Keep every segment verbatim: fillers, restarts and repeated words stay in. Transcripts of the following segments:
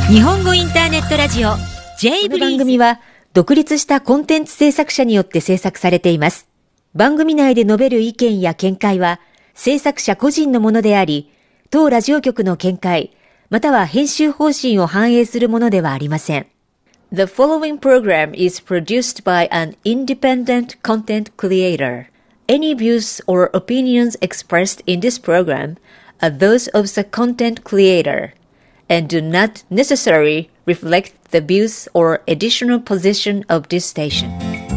日本語インターネットラジオ J ブリーズ。 この番組は独立したコンテンツ制作者によって制作されています。番組内で述べる意見や見解は制作者個人のものであり、当ラジオ局の見解または編集方針を反映するものではありません。The following program is produced by an independent content creator. Any views or opinions expressed in this program are those of the content creator and do not necessarily reflect the views or additional position of this station.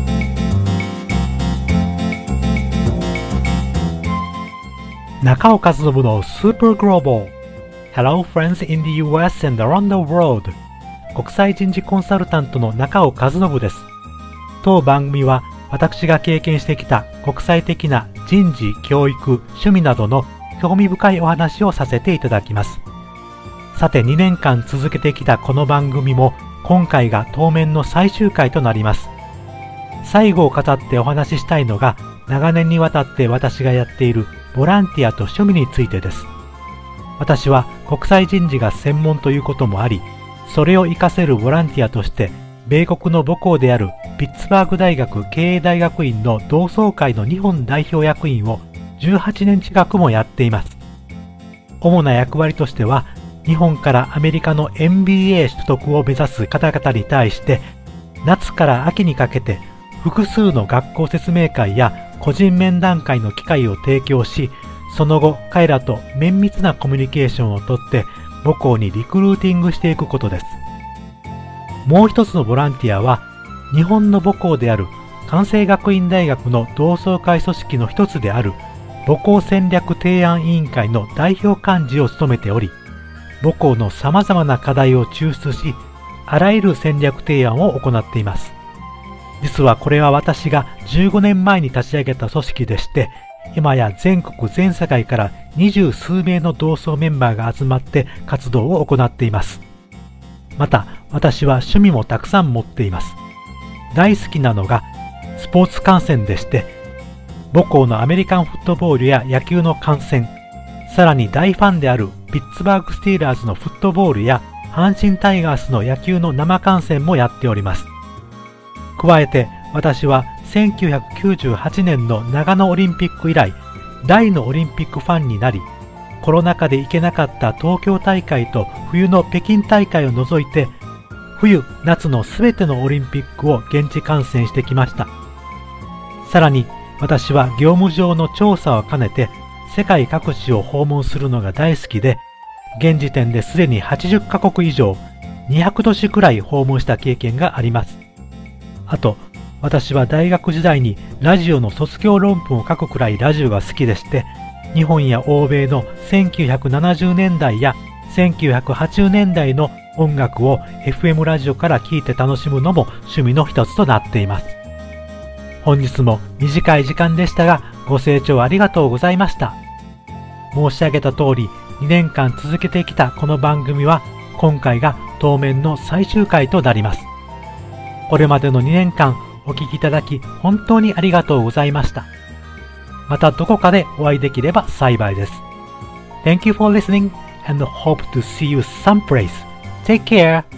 Nakao Kazunobu no Super Global. Hello friends in the ユーエス and around the world. 国際人事コンサルタントの中尾和信です。当番組は私が経験してきた国際的な人事、教育、趣味などの興味深いお話をさせていただきます。さてにねんかん続けてきたこの番組も今回が当面の最終回となります。最後を語ってお話ししたいのが長年にわたって私がやっているボランティアと趣味についてです。私は国際人事が専門ということもあり、それを活かせるボランティアとして米国の母校であるピッツバーグ大学経営大学院の同窓会の日本代表役員をじゅうはちねん近くもやっています。主な役割としては、日本からアメリカの エムビーエー 取得を目指す方々に対して、夏から秋にかけて複数の学校説明会や個人面談会の機会を提供し、その後彼らと綿密なコミュニケーションをとって母校にリクルーティングしていくことです。もう一つのボランティアは、日本の母校である関西学院大学の同窓会組織の一つである母校戦略提案委員会の代表幹事を務めており、母校の様々な課題を抽出し、あらゆる戦略提案を行っています。実はこれは私がじゅうごねんまえに立ち上げた組織でして、今や全国全世界から二十数名の同窓メンバーが集まって活動を行っています。また、私は趣味もたくさん持っています。大好きなのがスポーツ観戦でして、母校のアメリカンフットボールや野球の観戦、さらに大ファンであるピッツバーグスティーラーズのフットボールや阪神タイガースの野球の生観戦もやっております。加えて私はせんきゅうひゃくきゅうじゅうはちねんの長野オリンピック以来、大のオリンピックファンになり、コロナ禍で行けなかった東京大会と冬の北京大会を除いて、冬、夏のすべてのオリンピックを現地観戦してきました。さらに私は業務上の調査を兼ねて世界各地を訪問するのが大好きで、現時点ですでにはちじゅっかこく以上、にひゃくどしくらい訪問した経験があります。あと、私は大学時代にラジオの卒業論文を書くくらいラジオが好きでして、日本や欧米のせんきゅうひゃくななじゅうねんだいやせんきゅうひゃくはちじゅうねんだいの音楽を エフエム ラジオから聴いて楽しむのも趣味の一つとなっています。本日も短い時間でしたが、ご清聴ありがとうございました。申し上げた通り、にねんかん続けてきたこの番組は、今回が当面の最終回となります。これまでのにねんかんお聞きいただき、本当にありがとうございました。またどこかでお会いできれば幸いです。Thank you for listening and hope to see you someplace. Take care!